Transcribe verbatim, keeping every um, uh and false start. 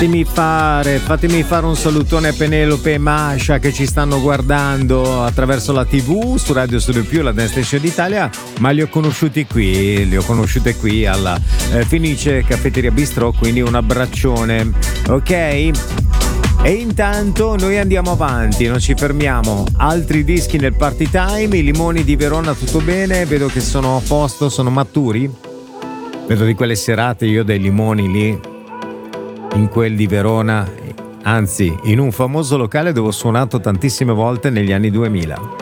Fatemi fare, fatemi fare un salutone a Penelope e Masha che ci stanno guardando attraverso la tivù su Radio Studio Più, la Dance Station d'Italia, ma li ho conosciuti qui, li ho conosciute qui alla eh, Fenice Caffetteria Bistro, quindi un abbraccione, ok? E intanto noi andiamo avanti, non ci fermiamo. Altri dischi nel party time, i limoni di Verona tutto bene, vedo che sono a posto, sono maturi. Vedo di quelle serate io dei limoni lì in quel di Verona, anzi in un famoso locale dove ho suonato tantissime volte negli anni duemila.